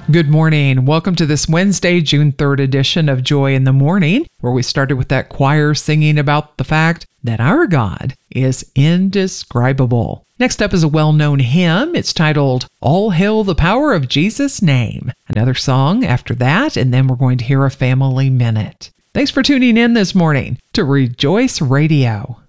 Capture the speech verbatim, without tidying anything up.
Good morning. Welcome to this Wednesday, June third edition of Joy in the Morning, where we started with that choir singing about the fact that our God is indescribable. Next up is a well-known hymn. It's titled, All Hail the Power of Jesus' Name. Another song after that, and then we're going to hear a family minute. Thanks for tuning in this morning to Rejoice Radio.